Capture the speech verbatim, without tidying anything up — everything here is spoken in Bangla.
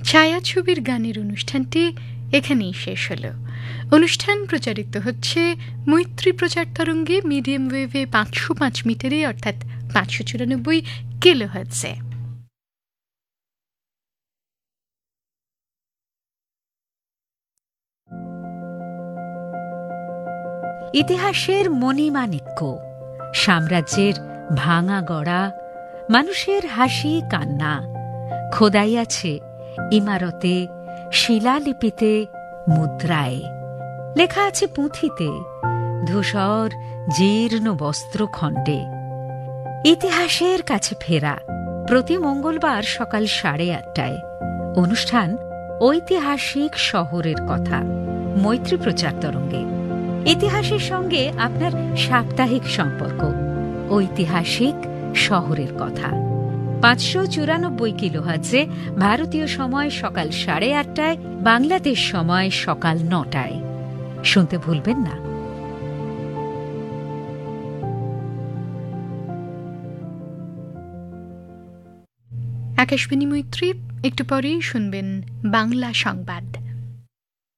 ছায়াছবির গানের অনুষ্ঠানটি এখানেই শেষ হলো। অনুষ্ঠান প্রচারিত হচ্ছে মৈত্রী প্রচার তরঙ্গে মিডিয়াম ওয়েভে পাঁচশো পাঁচ মিটারে অর্থাৎ পাঁচশো চুরানব্বই কিলো হার্টজে। ইতিহাসের মণিমাণিক্য, সাম্রাজ্যের ভাঙা গড়া, মানুষের হাসি কান্না খোদাই আছে ইমারতে, শিলালিপিতে, মুদ্রায়। লেখা আছে পুঁথিতে, ধূসর জীর্ণ বস্ত্রখণ্ডে। ইতিহাসের কাছে ফেরা প্রতি মঙ্গলবার সকাল সাড়ে আটটায়। অনুষ্ঠান ঐতিহাসিক শহরের কথা, মৈত্রী প্রচার তরঙ্গে। ইতিহাসের সঙ্গে আপনার সাপ্তাহিক সম্পর্ক, ঐতিহাসিক শহরের কথা। পাঁচশো চুরানব্বই কিলোহার্টজে ভারতীয় সময় সকাল সাড়ে আটটায়, বাংলাদেশ সময় সকাল নটায়। শুনতে ভুলবেন না। আকাশবাণী মৈত্রী, একটু পরেই শুনবেন বাংলা সংবাদ।